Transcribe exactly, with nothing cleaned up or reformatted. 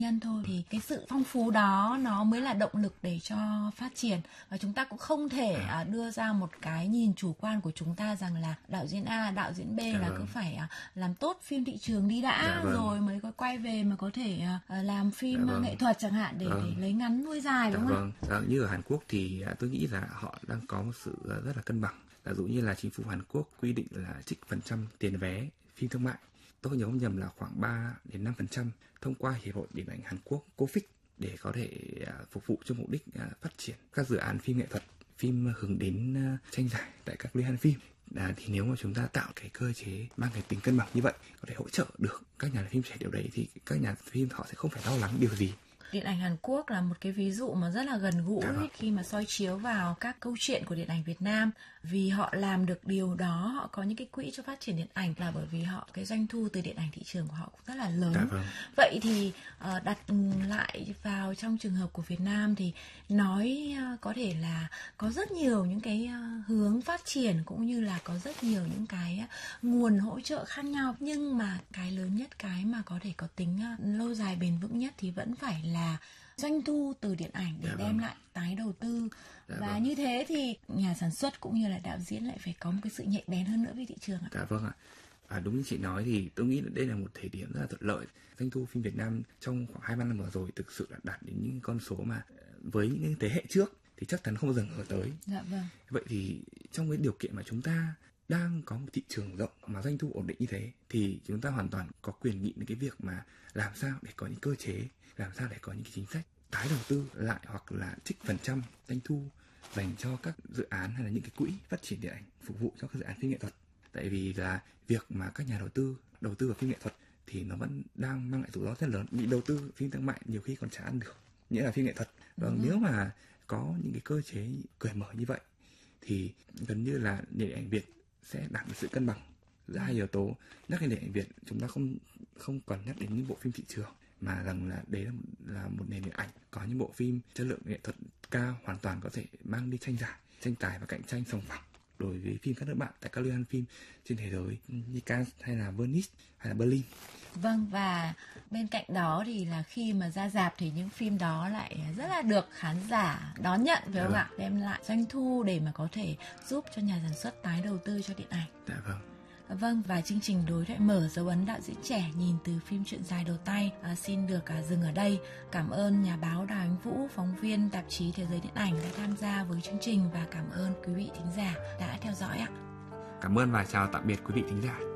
nhân thôi, thì cái sự phong phú đó nó mới là động lực để cho phát triển. Và chúng ta cũng không thể à. đưa ra một cái nhìn chủ quan của chúng ta rằng là đạo diễn A, đạo diễn B dạ là vâng. cứ phải làm tốt phim thị trường đi đã dạ vâng. rồi mới có quay về mà có thể làm phim dạ vâng. nghệ thuật chẳng hạn để, vâng. để lấy ngắn nuôi dài, đúng dạ không vâng. ạ? Như ở Hàn Quốc thì tôi nghĩ là họ đang có một sự rất là cân bằng. Ví dụ như là chính phủ Hàn Quốc quy định là trích phần trăm tiền vé phim thương mại, tôi nhớ không nhầm là khoảng ba đến năm phần trăm thông qua Hiệp hội Điện ảnh Hàn Quốc cô phích để có thể phục vụ cho mục đích phát triển các dự án phim nghệ thuật, phim hướng đến tranh giải tại các liên hoan phim. À, thì nếu mà chúng ta tạo cái cơ chế mang cái tính cân bằng như vậy, có thể hỗ trợ được các nhà làm phim trẻ điều đấy, thì các nhà phim họ sẽ không phải lo lắng điều gì. Điện ảnh Hàn Quốc là một cái ví dụ mà rất là gần gũi dạ. khi mà soi chiếu vào các câu chuyện của điện ảnh Việt Nam. Vì họ làm được điều đó, họ có những cái quỹ cho phát triển điện ảnh là bởi vì họ cái doanh thu từ điện ảnh thị trường của họ cũng rất là lớn. Dạ vâng. Vậy thì uh, đặt lại vào trong trường hợp của Việt Nam thì nói uh, có thể là có rất nhiều những cái uh, hướng phát triển cũng như là có rất nhiều những cái uh, nguồn hỗ trợ khác nhau. Nhưng mà cái lớn nhất, cái mà có thể có tính uh, lâu dài bền vững nhất thì vẫn phải là là doanh thu từ điện ảnh để dạ đem vâng. lại tái đầu tư. Dạ và vâng. như thế thì nhà sản xuất cũng như là đạo diễn lại phải có một cái sự nhạy bén hơn nữa với thị trường ạ. Dạ vâng ạ. À, đúng như chị nói thì tôi nghĩ là đây là một thời điểm rất là thuận lợi. Doanh thu phim Việt Nam trong khoảng hai ba năm vừa rồi thực sự là đạt đến những con số mà với những thế hệ trước thì chắc chắn không bao giờ ngờ tới. Dạ vâng. Vậy thì trong cái điều kiện mà chúng ta đang có một thị trường rộng mà doanh thu ổn định như thế thì chúng ta hoàn toàn có quyền nghĩ đến cái việc mà làm sao để có những cơ chế, làm sao để có những cái chính sách tái đầu tư lại hoặc là trích phần trăm doanh thu dành cho các dự án hay là những cái quỹ phát triển điện ảnh phục vụ cho các dự án phim nghệ thuật. Tại vì là việc mà các nhà đầu tư đầu tư vào phim nghệ thuật thì nó vẫn đang mang lại rủi ro rất lớn. Bị đầu tư phim thương mại nhiều khi còn chả ăn được, nghĩa là phim nghệ thuật. Và nếu mà có những cái cơ chế cởi mở như vậy thì gần như là điện ảnh Việt sẽ đạt được sự cân bằng giữa hai yếu tố. Nhắc đến điện ảnh Việt, chúng ta không không còn nhắc đến những bộ phim thị trường, mà rằng là đấy là, là một nền điện ảnh có những bộ phim chất lượng nghệ thuật cao, hoàn toàn có thể mang đi tranh giải, tranh tài và cạnh tranh sòng phẳng đối với phim các nước bạn tại các liên hoan phim trên thế giới như Cannes hay là Venice hay là Berlin. Vâng, và bên cạnh đó thì là khi mà ra rạp thì những phim đó lại rất là được khán giả đón nhận, phải không ạ? Đem lại doanh thu để mà có thể giúp cho nhà sản xuất tái đầu tư cho điện ảnh. Dạ vâng. Vâng, và chương trình đối thoại mở dấu ấn đạo diễn trẻ nhìn từ phim Chuyện dài đầu tay à, xin được à, dừng ở đây. Cảm ơn nhà báo Đào Ánh Vũ, phóng viên tạp chí Thế giới điện ảnh đã tham gia với chương trình, và cảm ơn quý vị thính giả đã theo dõi ạ. Cảm ơn và chào tạm biệt quý vị thính giả.